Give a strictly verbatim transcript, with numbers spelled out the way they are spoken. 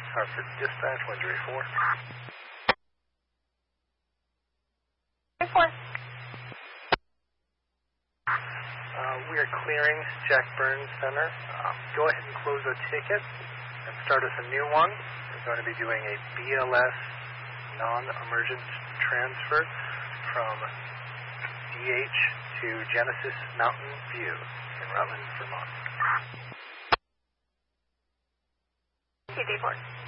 Hartford Dispatch, one three four. three four. Uh, we are clearing Jack Burns Center. Uh, go ahead and close the ticket and start us a new one. We're going to be doing a B L S non-emergent transfer from D H to Genesis Mountain View in Rutland, Vermont. T D four.